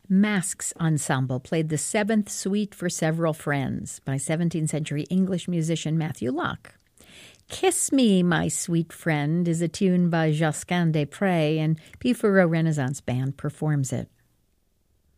Masks Ensemble played the Seventh Suite for Several Friends by 17th century English musician Matthew Locke. Kiss Me, My Sweet Friend is a tune by Josquin des Prez, and Pifuro Renaissance Band performs it.